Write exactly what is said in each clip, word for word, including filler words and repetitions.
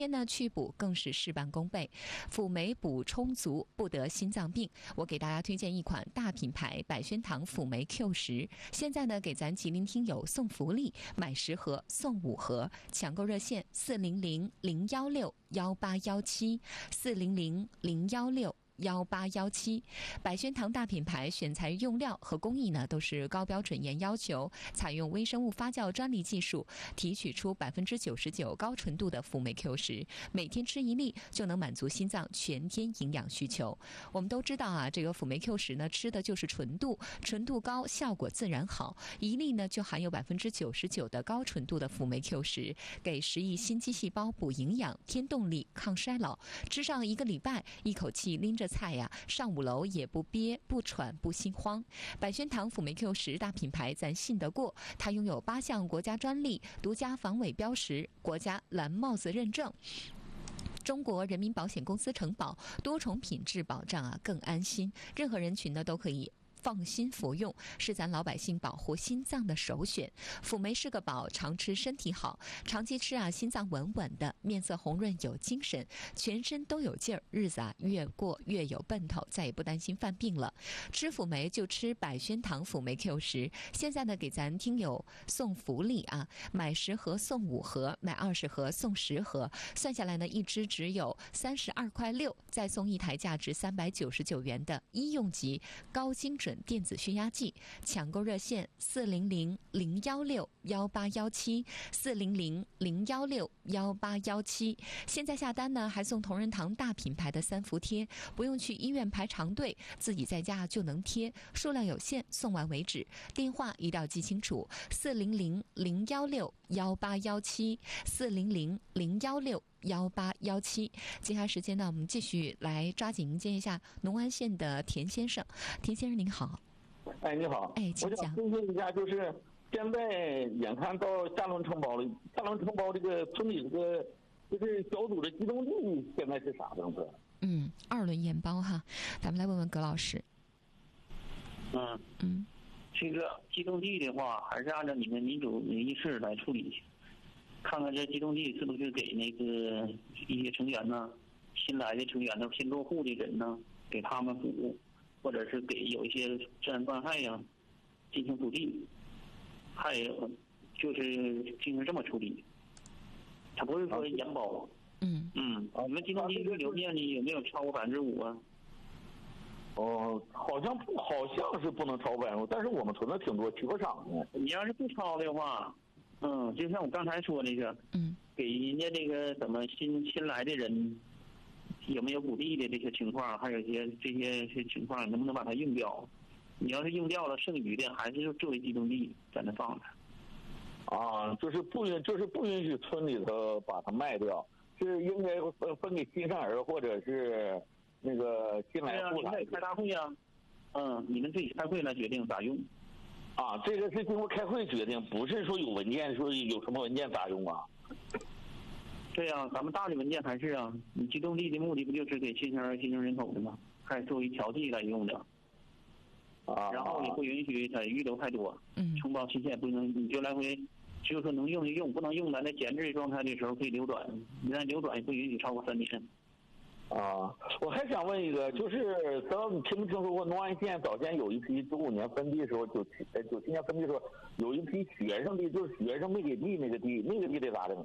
天呢去补更是事半功倍，辅酶补充足，不得心脏病。我给大家推荐一款大品牌百宣堂辅酶 Q 十，现在呢给咱吉林听友送福利，买十盒送五盒，抢购热线四零零零幺六幺八幺七四零零零幺六。幺八幺七，百宣堂大品牌选材用料和工艺呢都是高标准严要求，采用微生物发酵专利技术，提取出百分之九十九高纯度的辅酶 Q 十，每天吃一粒就能满足心脏全天营养需求。我们都知道啊，这个辅酶 Q 十呢吃的就是纯度，纯度高，效果自然好。一粒呢就含有百分之九十九的高纯度的辅酶 Q 十，给十亿心肌细胞补营养、添动力、抗衰老。吃上一个礼拜，一口气拎着菜呀，上五楼也不憋、不喘、不心慌。百宣堂辅酶 Q 十大品牌，咱信得过，它拥有八项国家专利、独家防伪标识、国家蓝帽子认证。中国人民保险公司承保，多重品质保障啊，更安心。任何人群呢都可以放心服用，是咱老百姓保护心脏的首选。辅酶是个宝，常吃身体好，长期吃啊，心脏稳稳的，面色红润有精神，全身都有劲儿，日子啊越过越有奔头，再也不担心犯病了。吃辅酶就吃百宣堂辅酶 Q 十，现在呢给咱听友送福利啊，买十盒送五盒，买二十盒送十盒，算下来呢一支只有三十二块六，再送一台价值三百九十九元的医用级高精准电子血压计，抢购热线四零零零幺六幺八幺七四零零零幺六幺八幺七。现在下单呢，还送同仁堂大品牌的三伏贴，不用去医院排长队，自己在家就能贴，数量有限，送完为止。电话一定要记清楚：四零零零幺六幺八幺七四零零零幺六幺八幺七。接下来时间呢，我们继续来抓紧迎接一下农安县的田先生。田先生您好。 哎，你好。 哎，请讲。 我想咨询一下，就是现在眼看到下轮承包了，下轮承包这个村里这个就是小组的机动力现在是啥样子？ 嗯，二轮验包哈，咱们来问问葛老师。 嗯嗯， 这个机动地的话，还是按照你们民主议事来处理，看看这机动地是不是给那个一些成员呢，新来的成员呢，新落户的人呢，给他们补，或者是给有一些自然灾害呀进行补地，还有就是进行这么处理，他不是说延包。 嗯嗯，你们机动地预留面积有没有超过百分之五啊？ 哦，好像不，好像是不能超百分之五，但是我们村子挺多汽车厂的。 你要是不超的话，嗯，就像我刚才说那个， 嗯， 给人家这个怎么新新来的人有没有补地的这些情况，还有一些这些些情况，能不能把它用掉？你要是用掉了，剩余的还是作为机动地在那放着。 啊，就是不允，就是不允许村里头把它卖掉，是应该分分给新生儿或者是那个新来户来。 对啊，你们开大会啊，嗯，你们自己开会来决定咋用。 啊，这个是经过开会决定，不是说有文件说有什么文件咋用啊？ 对呀、啊，咱们大的文件还是啊，你机动地的目的不就是给新生儿、新生人口的吗？还是作为调剂来用的。 啊， 然后也不允许它预留太多。 嗯， 承包期限不能，你就来回，只有说能用就用，不能用咱在闲置状态的时候可以流转，你在流转也不允许超过三年。 啊，我还想问一个，就是咱你听没听说过农安县早前有一批九五年分地的时候，九七呃九七年分地的时候，有一批学生地，就是学生没给地那个地，那个地得咋整？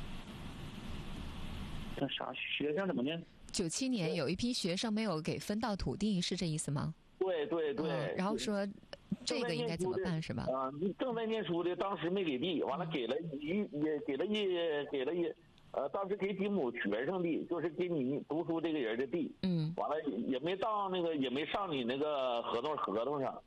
那啥，学生怎么的？ 九七年有一批学生没有给分到土地，是这意思吗？ 对对对、 嗯。然后说这个应该怎么办是吧？ 啊，正在念书的当时没给地，完了给了一也给了一给了一。呃，当时给几亩学生地，就是给你读书这个人的地， 嗯， 完了也没到那个，也没上你那个合同合同上。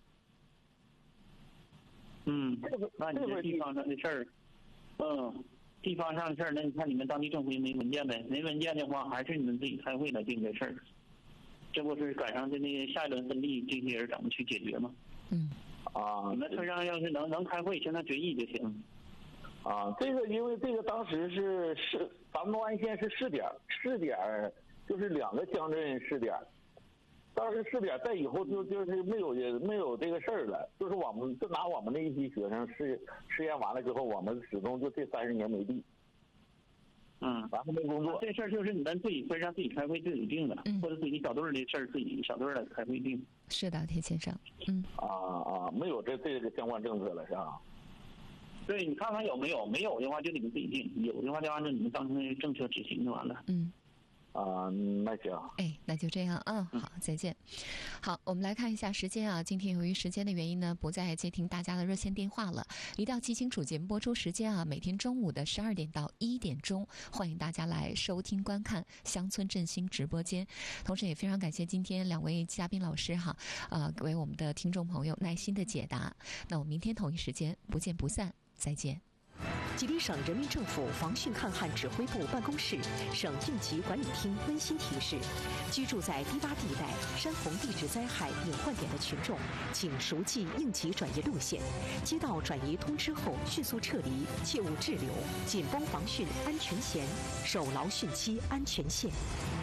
嗯，那你这地方上的事儿，嗯，地方上的事儿，那你看你们当地政府也没文件呗？没文件的话，还是你们自己开会来定这事儿。这不是赶上的那个下一轮分地，这些人怎么去解决吗？ 嗯， 啊， 你们村上要是能能开会，现在决议就行。 啊，这个因为这个当时是试，咱们农安县是试点，试点就是两个乡镇试点，当时试点在以后就就是没有没有这个事儿了，就是我们就拿我们那一批学生试试验完了之后，我们始终就这三十年没地。 嗯， 咱还没工作。 这事儿就是你们自己分上自己开会自己定的， 嗯、 或者自己小队儿的事儿自己小队儿来开会定。 是的，田先生。嗯。 啊啊，没有这这个相关政策了是吧？ 对，你看看有没有，没有的话就你们自己定，有的话就按照你们当初的政策执行就完了。 嗯。 啊，那行， 哎，那就这样，嗯，好，再见。好，我们来看一下时间啊。今天由于时间的原因呢，不再接听大家的热线电话了。一定要记清楚节目播出时间啊，每天中午的十二点到一点钟，欢迎大家来收听观看乡村振兴直播间。同时也非常感谢今天两位嘉宾老师哈，呃，为我们的听众朋友耐心的解答。那我们明天同一时间不见不散，再见。 吉林省人民政府防汛抗旱指挥部办公室、省应急管理厅温馨提示：居住在低洼地带、山洪地质灾害隐患点的群众，请熟记应急转移路线，接到转移通知后迅速撤离，切勿滞留，紧绷防汛安全弦，守牢汛期安全线。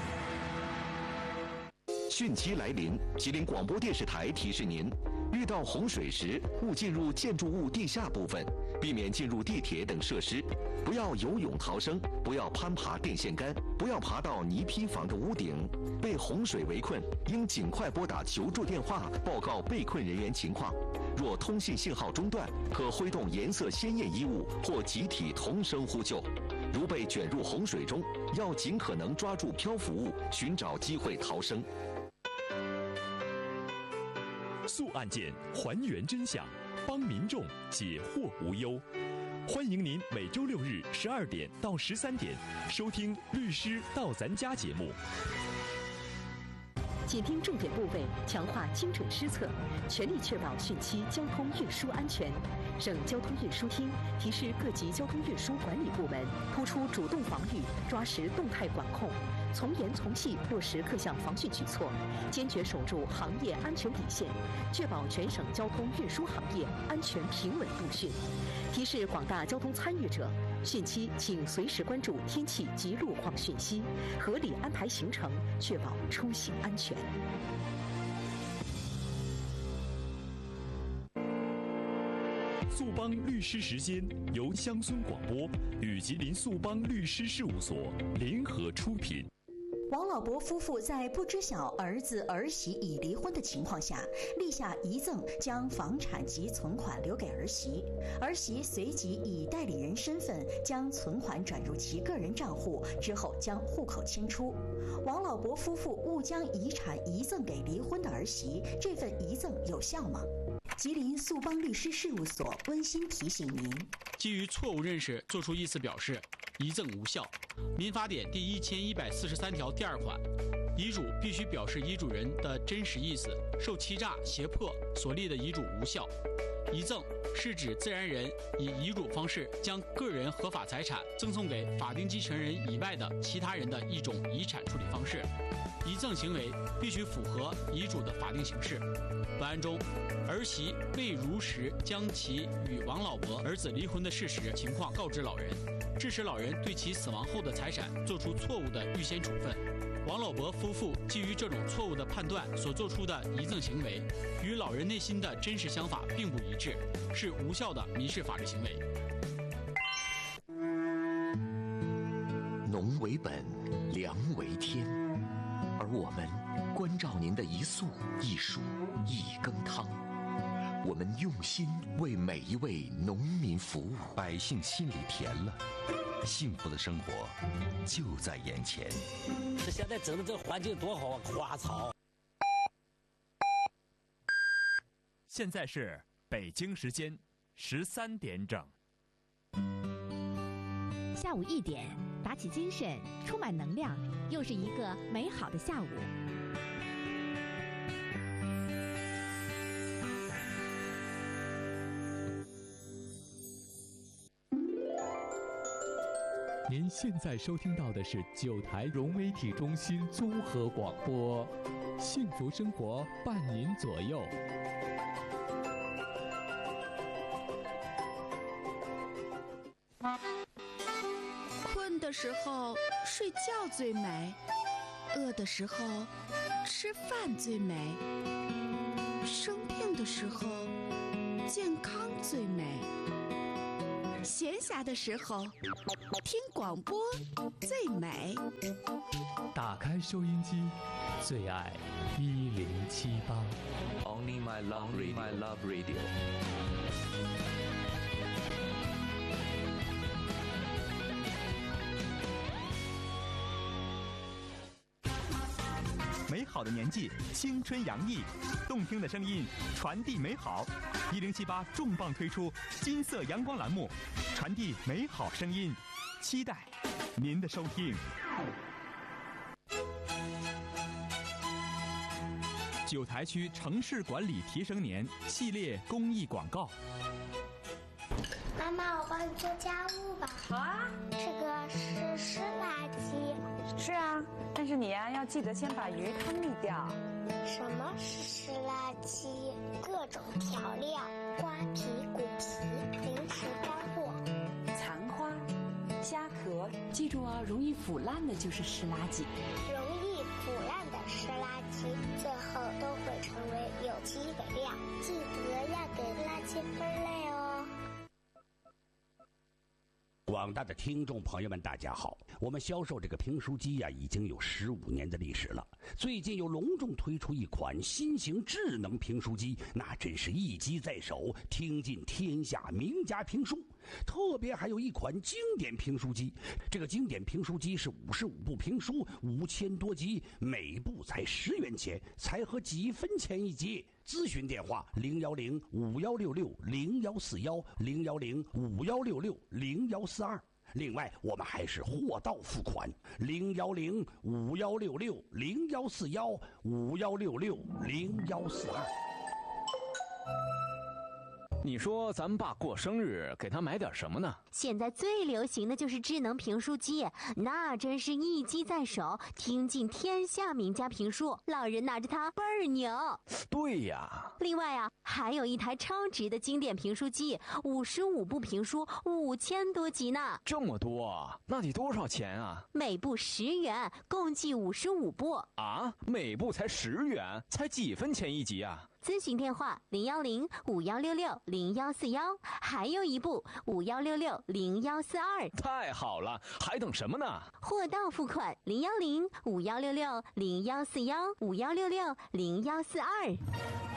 汛期来临，吉林广播电视台提示您：遇到洪水时，勿进入建筑物地下部分，避免进入地铁等设施，不要游泳逃生，不要攀爬电线杆，不要爬到泥坯房的屋顶。被洪水围困，应尽快拨打求助电话，报告被困人员情况。若通信信号中断，可挥动颜色鲜艳衣物或集体同声呼救。如被卷入洪水中，要尽可能抓住漂浮物，寻找机会逃生。 速案件，还原真相，帮民众解惑无忧。欢迎您每周六日十二点到十三点收听《律师到咱家》节目。 紧盯重点部位，强化精准施策，全力确保汛期交通运输安全。省交通运输厅提示各级交通运输管理部门，突出主动防御，抓实动态管控，从严从细落实各项防汛举措，坚决守住行业安全底线，确保全省交通运输行业安全平稳度汛。提示广大交通参与者，汛期请随时关注天气及路况讯息，合理安排行程，确保出行安全。 速帮律师时间由乡村广播与吉林速帮律师事务所联合出品。 王老伯夫妇在不知晓儿子儿媳已离婚的情况下，立下遗赠，将房产及存款留给儿媳。儿媳随即以代理人身份将存款转入其个人账户，之后将户口迁出。王老伯夫妇误将遗产遗赠给离婚的儿媳，这份遗赠有效吗？吉林速帮律师事务所温馨提醒您： 基于错误认识作出意思表示，遗赠无效。民法典第一千一百四十三条第二款，遗嘱必须表示遗嘱人的真实意思，受欺诈、胁迫所立的遗嘱无效。遗赠是指自然人以遗嘱方式将个人合法财产赠送给法定继承人以外的其他人的一种遗产处理方式。遗赠行为必须符合遗嘱的法定形式。本案中，儿媳未如实将其与王老伯儿子离婚的事实情况告知老人，致使老人对其死亡后的财产做出错误的预先处分。王老伯夫妇基于这种错误的判断所做出的遗赠行为，与老人内心的真实想法并不一致，是无效的民事法律行为。 农为本，粮为天，而我们关照您的一粟一黍一羹汤，我们用心为每一位农民服务， 百姓心里甜了，幸福的生活就在眼前。 这现在整的这环境多好啊，花草。 现在是北京时间十三点整。 下午一点，打起精神，充满能量，又是一个美好的下午。 您现在收听到的是九台融媒体中心综合广播，幸福生活伴您左右。 困的时候睡觉最美，饿的时候吃饭最美，生病的时候健康最美。 闲暇的时候听广播最美。 打开收音机，最爱一零七八。 Only my love radio. My love radio. 美好的年纪，青春洋溢，动听的声音传递美好。一零七八重磅推出金色阳光栏目，传递美好声音，期待您的收听。九台区城市管理提升年系列公益广告。 妈妈，我帮你做家务吧。 好啊。 这个是湿垃圾。 是啊，但是你呀、啊、要记得先把鱼汤沥掉。 什么是湿垃圾？各种调料、瓜皮、骨皮、零食干货、 残花、虾壳。 记住啊，容易腐烂的就是湿垃圾。 容易腐烂的湿垃圾，最后都会成为有机肥料。记得要给垃圾分类哦。 广大的听众朋友们，大家好！我们销售这个评书机呀、啊，已经有十五年的历史了。最近又隆重推出一款新型智能评书机，那真是一机在手，听尽天下名家评书。特别还有一款经典评书机，这个经典评书机是五十五部评书，五千多集，每部才十元钱，才合几分钱一集。咨询电话零幺零五幺六六零幺四幺零幺零五幺六六零幺四二。另外，我们还是货到付款，零幺零五幺六六零幺四幺五幺六六零幺四二。 你说咱们爸过生日，给他买点什么呢？ 现在最流行的就是智能评书机，那真是一机在手，听尽天下名家评书，老人拿着它倍儿牛。 对呀。 另外啊，还有一台超值的经典评书机，五十五部评书，五千多集呢。 这么多，那得多少钱啊？ 每部十元，共计五十五部。 啊，每部才十元，才几分钱一集啊？ 咨询电话零幺零五幺六六零幺四幺，还有一部五幺六六零幺四二。 太好了，还等什么呢？ 货到付款零幺零五幺六六零幺四幺五幺六六零幺四二。